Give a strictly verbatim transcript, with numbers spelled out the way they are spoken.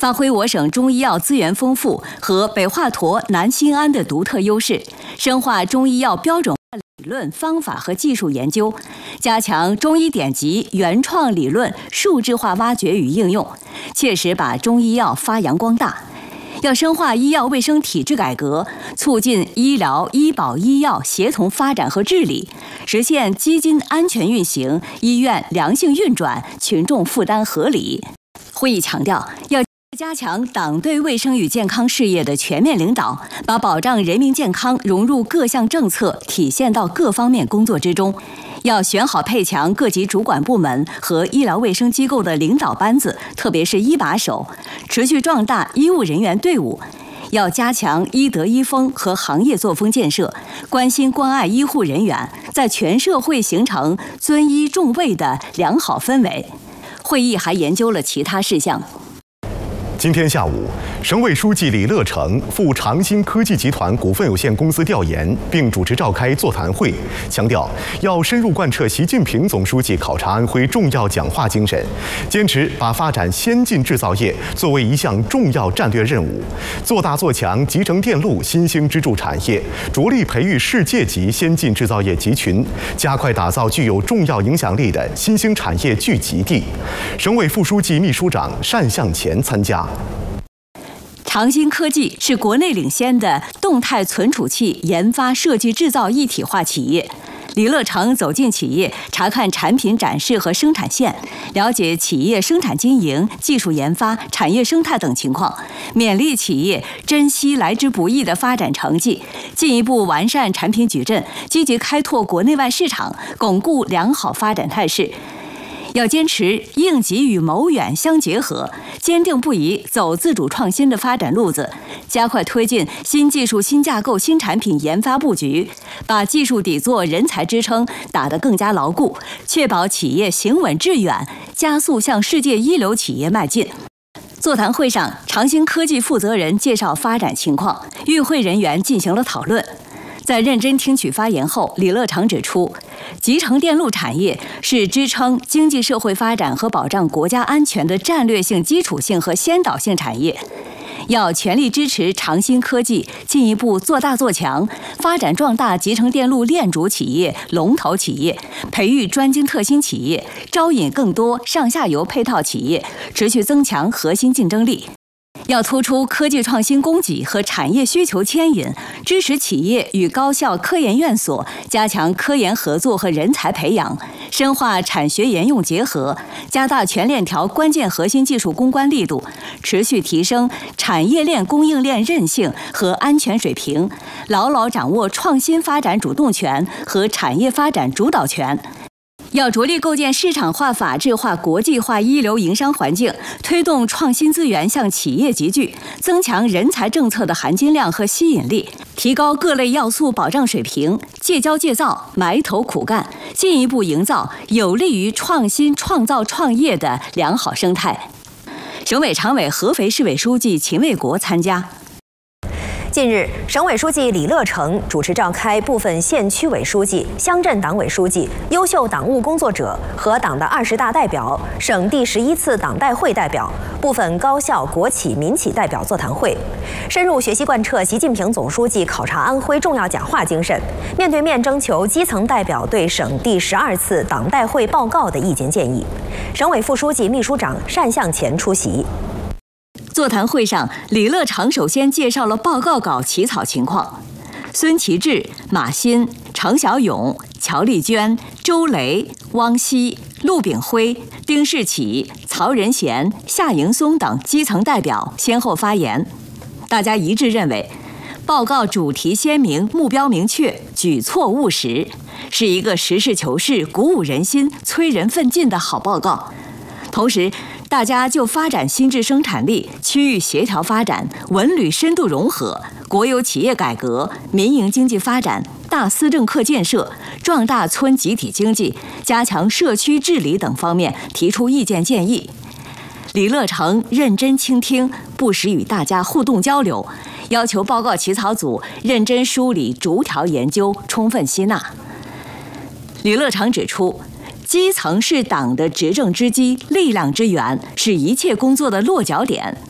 发挥我省中医药资源丰富和北华佗、南新安的独特优势，深化中医药标准化理论方法和技术研究，加强中医典籍原创理论数字化挖掘与应用，切实把中医药发扬光大。要深化医药卫生体制改革，促进医疗、医保、医药协同发展和治理，实现基金安全运行、医院良性运转、群众负担合理。会议强调，要加强党对卫生与健康事业的全面领导，把保障人民健康融入各项政策，体现到各方面工作之中。要选好配强各级主管部门和医疗卫生机构的领导班子，特别是一把手，持续壮大医务人员队伍。要加强医德医风和行业作风建设，关心关爱医护人员，在全社会形成尊医重卫的良好氛围。会议还研究了其他事项。 今天下午，省委书记李乐成赴长兴科技集团股份有限公司调研，并主持召开座谈会，强调要深入贯彻习近平总书记考察安徽重要讲话精神，坚持把发展先进制造业作为一项重要战略任务，做大做强集成电路新兴支柱产业，着力培育世界级先进制造业集群，加快打造具有重要影响力的新兴产业聚集地。省委副书记、秘书长单向前参加。 长兴科技是国内领先的动态存储器研发设计制造一体化企业。李乐成走进企业，查看产品展示和生产线，了解企业生产经营、技术研发、产业生态等情况，勉励企业珍惜来之不易的发展成绩，进一步完善产品矩阵，积极开拓国内外市场，巩固良好发展态势。要坚持应急与谋远相结合，坚定不移走自主创新的发展路子，加快推进新技术、新架构、新产品研发布局，把技术底座、人才支撑打得更加牢固，确保企业行稳致远，加速向世界一流企业迈进。座谈会上，长兴科技负责人介绍发展情况，与会人员进行了讨论。在认真听取发言后，李乐成指出，集成电路产业是支撑经济社会发展和保障国家安全的战略性、基础性和先导性产业，要全力支持长兴科技进一步做大做强，发展壮大集成电路链主企业、龙头企业，培育专精特新企业，招引更多上下游配套企业，持续增强核心竞争力。要突出科技创新供给和产业需求牵引，支持企业与高校科研院所加强科研合作和人才培养，深化产学研用结合，加大全链条关键核心技术攻关力度，持续提升产业链供应链韧性和安全水平，牢牢掌握创新发展主动权和产业发展主导权。要着力构建市场化、法治化、国际化一流营商环境，推动创新资源向企业集聚，增强人才政策的含金量和吸引力，提高各类要素保障水平，戒骄戒躁，埋头苦干，进一步营造有利于创新创造创业的良好生态。省委常委、合肥市委书记秦卫国参加。 近日，省委书记李乐成主持召开部分县区委书记、乡镇党委书记、优秀党务工作者和党的二十大代表、省第十一次党代会代表、部分高校、国企、民企代表座谈会，深入学习贯彻习近平总书记考察安徽重要讲话精神，面对面征求基层代表对省第十二次党代会报告的意见建议。省委副书记、秘书长单向前出席。 座谈会上，李乐成首先介绍了报告稿起草情况。孙其志、马新、程小勇、乔丽娟、周雷、汪希、陆炳辉、丁世启、曹仁贤、夏迎松等基层代表先后发言。大家一致认为，报告主题鲜明，目标明确，举措务实，是一个实事求是、鼓舞人心、催人奋进的好报告。同时，大家就发展新质生产力、区域协调发展、文旅深度融合、国有企业改革、民营经济发展、大思政课建设、壮大村集体经济、加强社区治理等方面提出意见建议。李乐成认真倾听，不时与大家互动交流，要求报告起草组认真梳理、逐条研究、充分吸纳。李乐成指出，基层是党的执政之基、力量之源，是一切工作的落脚点。